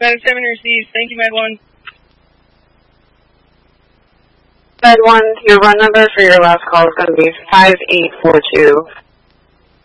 Med 7 receives. Thank you, Med 1. Med 1, your run number for your last call is going to be 5842.